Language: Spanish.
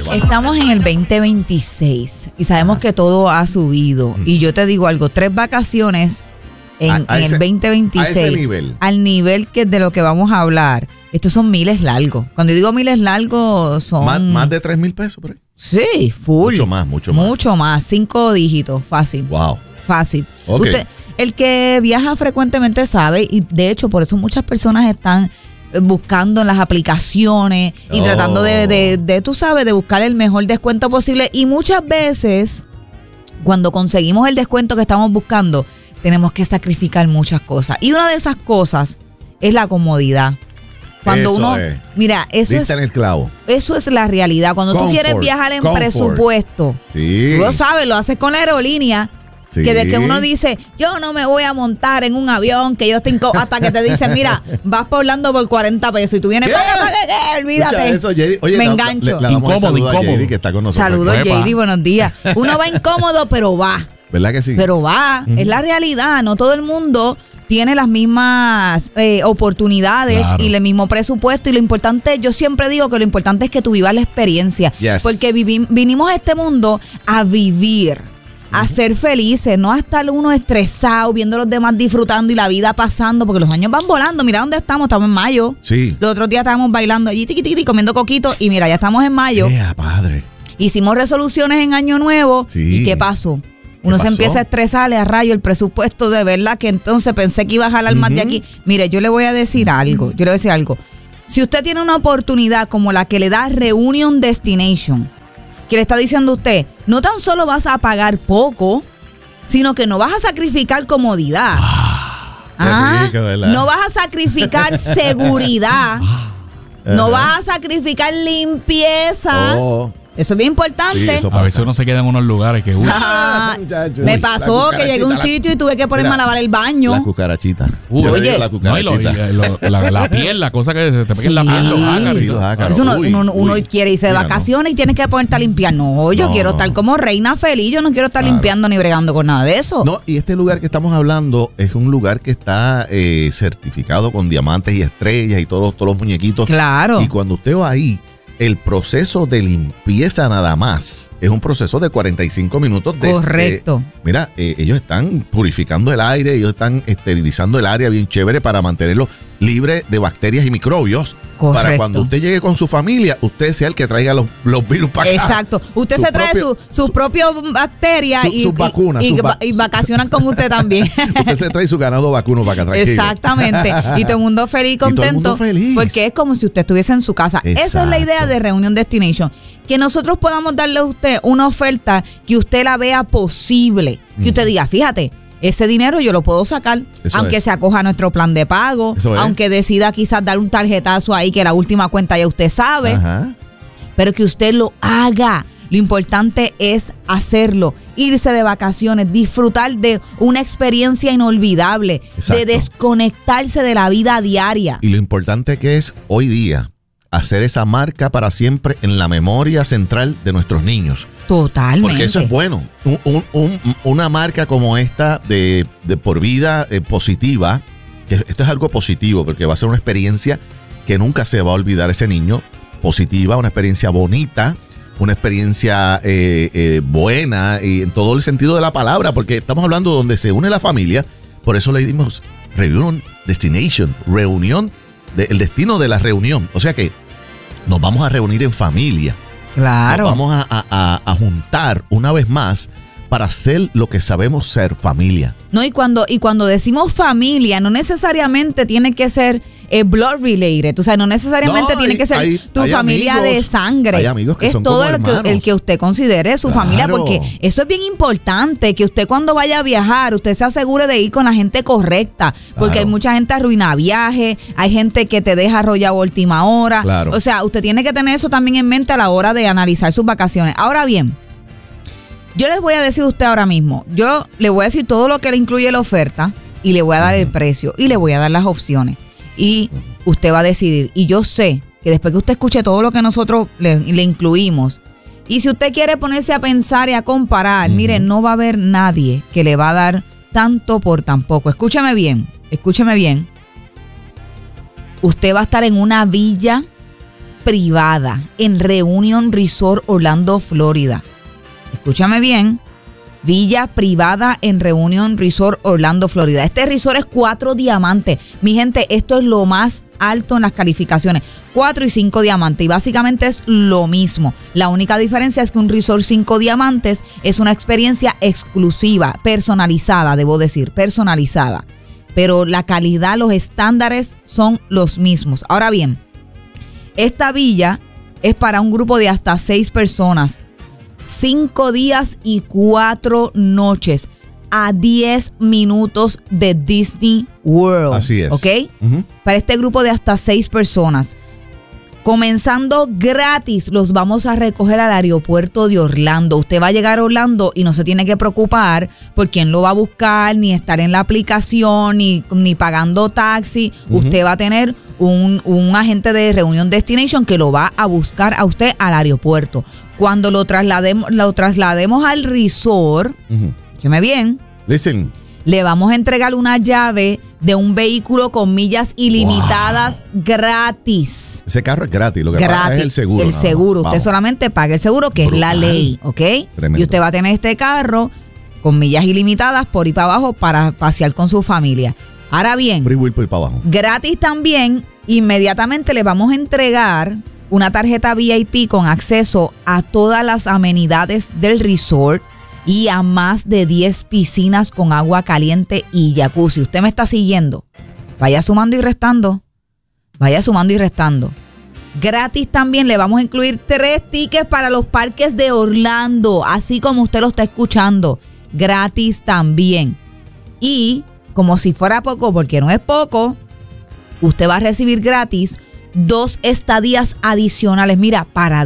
Estamos en el 2026 y sabemos que todo ha subido. Y yo te digo algo, 3 vacaciones en el 2026. A ese nivel. Al nivel que de lo que vamos a hablar. Estos son miles largos. Cuando yo digo miles largos son... Más de 3,000 pesos por ahí. Sí, full. Mucho más. Mucho más. 5 dígitos, fácil. Wow. Fácil. Okay. El que viaja frecuentemente sabe, y de hecho por eso muchas personas están buscando en las aplicaciones y tratando de, tú sabes, de buscar el mejor descuento posible. Y muchas veces, cuando conseguimos el descuento que estamos buscando, tenemos que sacrificar muchas cosas. Y una de esas cosas es la comodidad. Cuando eso uno, es. mira, eso Diste en el clavo. eso es la realidad. Cuando tú quieres viajar en presupuesto, sí, tú lo sabes, lo haces con la aerolínea. sí. Que de que uno dice, yo no me voy a montar en un avión, que yo estoy hasta que te dicen, mira, vas por Orlando por 40 pesos y tú vienes, olvídate. Eso, JD. Oye, me engancho. Le damos incómodo a JD, que está con nosotros. Saludos, JD, buenos días. Uno va incómodo, pero va. ¿Verdad que sí? Pero va, es la realidad. No todo el mundo tiene las mismas oportunidades y el mismo presupuesto. Y lo importante, yo siempre digo que lo importante es que tú vivas la experiencia. Yes. Porque vinimos a este mundo a vivir, a ser felices, no a estar uno estresado, viendo a los demás disfrutando y la vida pasando, porque los años van volando. Mira dónde estamos en mayo. Sí. Los otros días estábamos bailando allí, tiqui, comiendo coquito, y mira, ya estamos en mayo. Padre. Hicimos resoluciones en Año Nuevo. Sí. ¿Y qué pasó? Uno se empieza a estresar, a rayo el presupuesto, de verdad que entonces pensé que iba a jalar más de aquí. Mire, yo le voy a decir algo, Si usted tiene una oportunidad como la que le da Reunion Destination, que le está diciendo a usted, no tan solo vas a pagar poco, sino que no vas a sacrificar comodidad. Rico, ¿verdad? No vas a sacrificar seguridad. No vas a sacrificar limpieza. Eso es bien importante. Sí, a veces uno se queda en unos lugares que... Me pasó que llegué a un sitio y tuve que ponerme a lavar el baño. La cucarachita. Oye, la cucarachita. La piel, la cosa que se te pega en la piel, los ácaros. Sí, los ácaros. Eso uno quiere irse de vacaciones y tienes que ponerte a limpiar. No, yo quiero estar como reina feliz. Yo no quiero estar limpiando ni bregando con nada de eso. No, y este lugar que estamos hablando es un lugar que está certificado con diamantes y estrellas y todos los muñequitos. Claro. Y cuando usted va ahí, el proceso de limpieza nada más es un proceso de 45 minutos. Correcto. Mira, ellos están purificando el aire, ellos están esterilizando el área bien chévere para mantenerlo libre de bacterias y microbios. Correcto. Para cuando usted llegue con su familia, usted sea el que traiga los virus para acá. Exacto. Usted se trae sus propias bacterias sus vacunas. Y vacacionan con usted también. Usted se trae su ganado vacuno para acá, tranquilo. Exactamente. Y todo el mundo feliz y contento. Y todo el mundo feliz. Porque es como si usted estuviese en su casa. Exacto. Esa es la idea de Reunion Destination. Que nosotros podamos darle a usted una oferta que usted la vea posible. Que usted diga, fíjate, ese dinero yo lo puedo sacar, aunque se acoja a nuestro plan de pago, aunque decida quizás dar un tarjetazo ahí que la última cuenta ya usted sabe. Ajá. Pero que usted lo haga. Lo importante es hacerlo, irse de vacaciones, disfrutar de una experiencia inolvidable, de desconectarse de la vida diaria. Y lo importante que es hoy día hacer esa marca para siempre en la memoria central de nuestros niños. Totalmente. Porque eso es bueno. Una marca como esta de por vida positiva, que esto es algo positivo porque va a ser una experiencia que nunca se va a olvidar ese niño, positiva, una experiencia bonita, una experiencia buena y en todo el sentido de la palabra, porque estamos hablando donde se une la familia. Por eso le dimos Reunion Destination, reunión, el destino de la reunión. O sea que nos vamos a reunir en familia. Claro. Nos vamos a juntar una vez más para hacer lo que sabemos ser, familia. No, y cuando decimos familia, no necesariamente tiene que ser blood related, o sea, no necesariamente tiene que ser tu familia amigos, de sangre. Hay amigos que es son todo como el que usted considere su familia, porque eso es bien importante, que usted cuando vaya a viajar, usted se asegure de ir con la gente correcta, porque hay mucha gente arruina viajes, hay gente que te deja arrollado a última hora. Claro. O sea, usted tiene que tener eso también en mente a la hora de analizar sus vacaciones. Ahora bien, yo les voy a decir a usted ahora mismo, yo le voy a decir todo lo que le incluye la oferta y le voy a dar el precio y le voy a dar las opciones. Y usted va a decidir. Y yo sé que después que usted escuche todo lo que nosotros le incluimos, y si usted quiere ponerse a pensar y a comparar, mire, no va a haber nadie que le va a dar tanto por tan poco. Escúcheme bien. Usted va a estar en una villa privada en Reunion Resort Orlando, Florida. Escúchame bien. Villa privada en Reunion Resort Orlando, Florida. Este resort es 4 diamantes. Mi gente, esto es lo más alto en las calificaciones. 4 y 5 diamantes. Y básicamente es lo mismo. La única diferencia es que un resort 5 diamantes es una experiencia exclusiva, personalizada, debo decir, personalizada. Pero la calidad, los estándares son los mismos. Ahora bien, esta villa es para un grupo de hasta 6 personas. 5 días y 4 noches a 10 minutos de Disney World. Así es. ¿Ok? Para este grupo de hasta 6 personas. Comenzando gratis, los vamos a recoger al aeropuerto de Orlando. Usted va a llegar a Orlando y no se tiene que preocupar por quién lo va a buscar, ni estar en la aplicación, ni pagando taxi. Usted va a tener un agente de Reunion Destination que lo va a buscar a usted al aeropuerto. Cuando lo traslademos al resort, escúcheme bien, Listen. le vamos a entregar una llave de un vehículo con millas ilimitadas gratis. Ese carro es gratis, lo que paga es el seguro. El seguro, usted solamente paga el seguro, que Brutal. es la ley, ¿ok? Tremendo. Y usted va a tener este carro con millas ilimitadas por ir para abajo para pasear con su familia. Ahora bien, Free will por ir para abajo. gratis también, inmediatamente le vamos a entregar una tarjeta VIP con acceso a todas las amenidades del resort y a más de 10 piscinas con agua caliente y jacuzzi. Usted me está siguiendo. Vaya sumando y restando. Vaya sumando y restando. Gratis también le vamos a incluir 3 tickets para los parques de Orlando, así como usted lo está escuchando. Gratis también. Y como si fuera poco, porque no es poco, usted va a recibir gratis 2 estadías adicionales. Mira, para